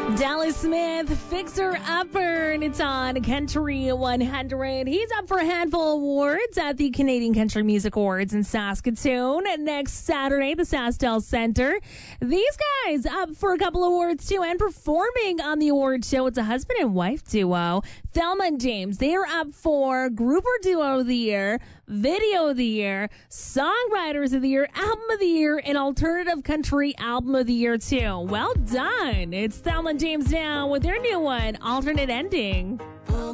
Dallas Smith, Fixer Upper, and it's on Country 100. He's up for a handful of awards at the Canadian Country Music Awards in Saskatoon next Saturday, the SaskTel Center. These guys up for a couple of awards too, and performing on the award show. It's a husband and wife duo, Thelma and James. They are up for Group or Duo of the Year, Video of the Year, Songwriters of the Year, Album of the Year, and Alternative Country Album of the Year too. Well done. It's Thelma and James now with their new one, Alternate Ending.